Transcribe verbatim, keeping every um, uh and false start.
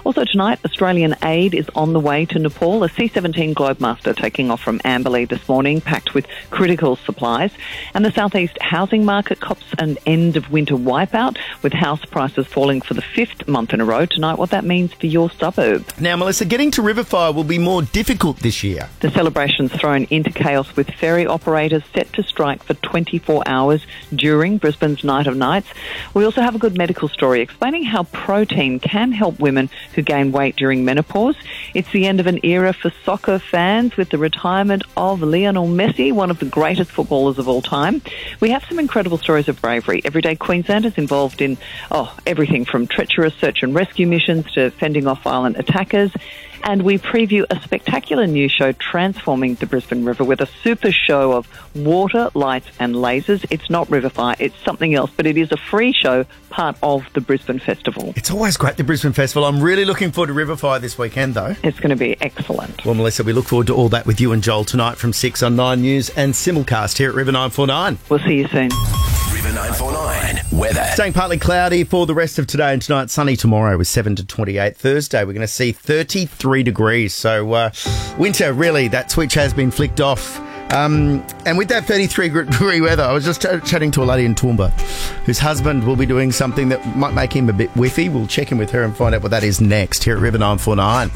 Also tonight, Australian aid is on the way to Nepal. A C seventeen Globemaster taking off from Amberley this morning, packed with critical supplies. And the southeast housing market cops an end of winter wipeout, with house prices falling for the fifth month in a row. Tonight, what that means for your suburb. Now, Melissa, getting to Riverfire will be more difficult this year. The celebration's thrown into chaos, with ferry operators set to strike for twenty-four hours during Brisbane's Night of Nights. We also have a good medical story explaining how protein can help women who gain weight during menopause. It's the end of an era for soccer fans with the retirement of Lionel Messi, one of the greatest footballers of all time. We have some incredible stories of bravery. Everyday Queenslanders involved in oh everything from treacherous search and rescue missions to fending off violent attackers. And we preview a spectacular new show transforming the Brisbane River with a super show of water, lights and lasers. It's not Riverfire, it's something else, but it is a free show, part of the Brisbane Festival. It's always great, the Brisbane Festival. I'm really looking forward to Riverfire this weekend, though. It's going to be excellent. Well, Melissa, we look forward to all that with you and Joel tonight from six on Nine News and simulcast here at River nine four nine. We'll see you soon. River nine four nine weather. Staying partly cloudy for the rest of today and tonight. Sunny tomorrow with seven to twenty-eight. Thursday, we're going to see thirty-three degrees. So uh, winter, really, that switch has been flicked off. Um, and with that thirty-three degree weather, I was just ch- chatting to a lady in Toowoomba whose husband will be doing something that might make him a bit whiffy. We'll check in with her and find out what that is next here at River nine four nine.